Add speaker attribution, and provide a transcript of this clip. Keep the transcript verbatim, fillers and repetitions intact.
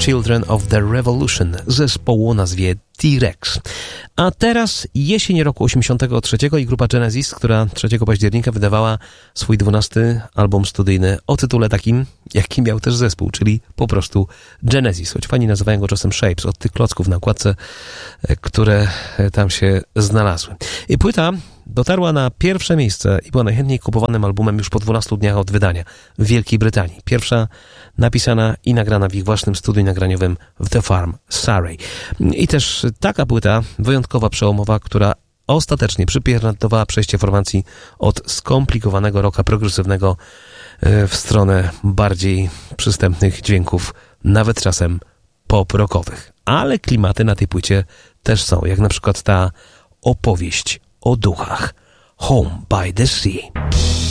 Speaker 1: Children of the Revolution zespołu o nazwie T-Rex. A teraz jesień roku osiemdziesiątego trzeciego i grupa Genesis, która trzeciego października wydawała swój dwunasty album studyjny o tytule takim, jaki miał też zespół, czyli po prostu Genesis, choć fani nazywają go czasem Shapes, od tych klocków na okładce, które tam się znalazły. I płyta dotarła na pierwsze miejsce i była najchętniej kupowanym albumem już po dwunastu dniach od wydania w Wielkiej Brytanii. Pierwsza napisana i nagrana w ich własnym studiu nagraniowym w The Farm, Surrey. I też taka płyta wyjątkowa, przełomowa, która ostatecznie przypieczętowała przejście formacji od skomplikowanego rocka progresywnego w stronę bardziej przystępnych dźwięków, nawet czasem pop-rockowych. Ale klimaty na tej płycie też są, jak na przykład ta opowieść o duchach, Home by the Sea.